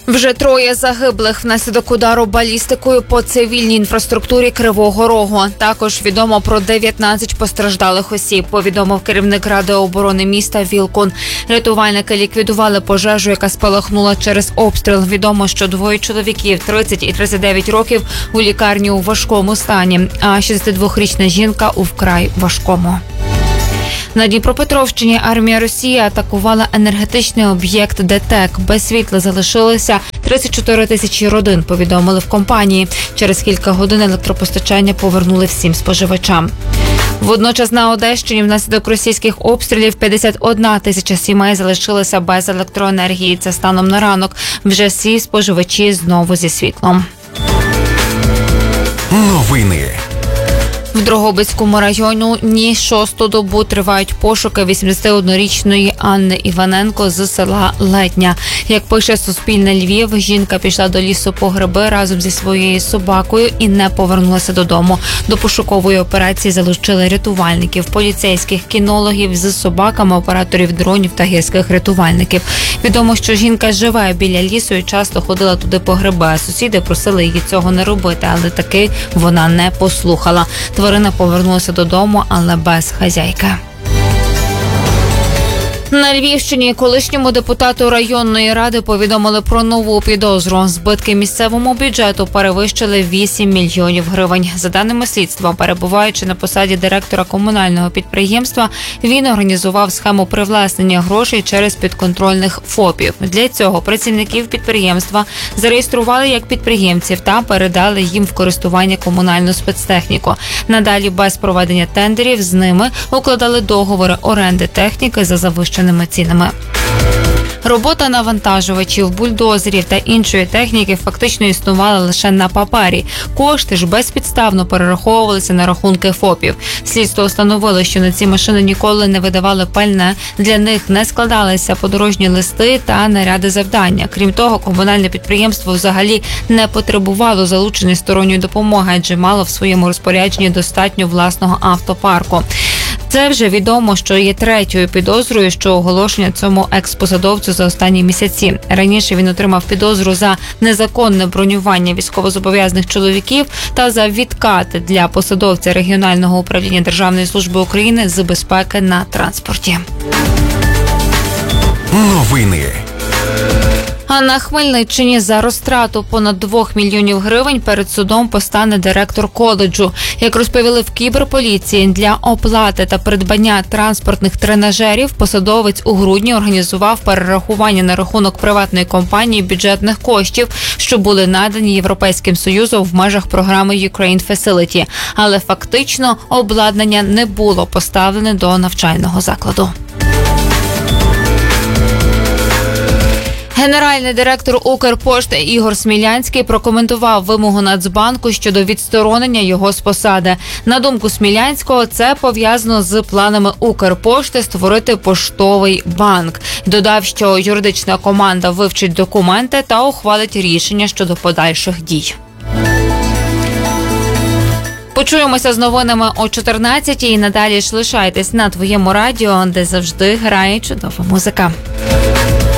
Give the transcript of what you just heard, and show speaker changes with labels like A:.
A: Вже 3 загиблих внаслідок удару балістикою по цивільній інфраструктурі Кривого Рогу. Також відомо про 19 постраждалих осіб, повідомив керівник Ради оборони міста Вілкун. Рятувальники ліквідували пожежу, яка спалахнула через обстріл. Відомо, що 2 чоловіків 30 і 39 років у лікарні у важкому стані, а 62-річна жінка у вкрай важкому. На Дніпропетровщині армія Росії атакувала енергетичний об'єкт ДТЕК. Без світла залишилося 34 тисячі родин, повідомили в компанії. Через кілька годин електропостачання повернули всім споживачам. Водночас на Одещині внаслідок російських обстрілів 51 тисяча сімей залишилися без електроенергії. Це станом на ранок. Вже всі споживачі знову зі світлом.
B: Новини.
A: В Дрогобицькому районі 6-ту добу тривають пошуки 81-річної Анни Іваненко з села Летня. Як пише Суспільне Львів, жінка пішла до лісу по гриби разом зі своєю собакою і не повернулася додому. До пошукової операції залучили рятувальників, поліцейських, кінологів з собаками, операторів дронів та гірських рятувальників. Відомо, що жінка живе біля лісу і часто ходила туди по гриби, а сусіди просили її цього не робити, але таки вона не послухала. Тварина повернулася додому, але без хазяйки. На Львівщині колишньому депутату районної ради повідомили про нову підозру. Збитки місцевому бюджету перевищили 8 мільйонів гривень. За даними слідства, перебуваючи на посаді директора комунального підприємства, він організував схему привласнення грошей через підконтрольних ФОПів. Для цього працівників підприємства зареєстрували як підприємців та передали їм в користування комунальну спецтехніку. Надалі без проведення тендерів з ними укладали договори оренди техніки за завищеними цінами. Робота навантажувачів, бульдозерів та іншої техніки фактично існувала лише на папері. Кошти ж безпідставно перераховувалися на рахунки ФОПів. Слідство встановило, що на ці машини ніколи не видавали пальне, для них не складалися подорожні листи та наряди завдання. Крім того, комунальне підприємство взагалі не потребувало залучення сторонньої допомоги, адже мало в своєму розпорядженні достатньо власного автопарку. Це вже відомо, що є 3-ю підозрою, що оголошення цьому експосадовцю за останні місяці. Раніше він отримав підозру за незаконне бронювання військовозобов'язаних чоловіків та за відкати для посадовця регіонального управління Державної служби України з безпеки на транспорті.
B: Новини.
A: А на Хмельниччині за розтрату понад 2 мільйонів гривень перед судом постане директор коледжу. Як розповіли в кіберполіції, для оплати та придбання транспортних тренажерів посадовець у грудні організував перерахування на рахунок приватної компанії бюджетних коштів, що були надані Європейським Союзом в межах програми Ukraine Facility. Але фактично обладнання не було поставлене до навчального закладу. Генеральний директор Укрпошти Ігор Смілянський прокоментував вимогу Нацбанку щодо відсторонення його з посади. На думку Смілянського, це пов'язано з планами Укрпошти створити поштовий банк. Додав, що юридична команда вивчить документи та ухвалить рішення щодо подальших дій. Почуємося з новинами о 14-й. І надалі ж лишайтесь на твоєму радіо, де завжди грає чудова музика.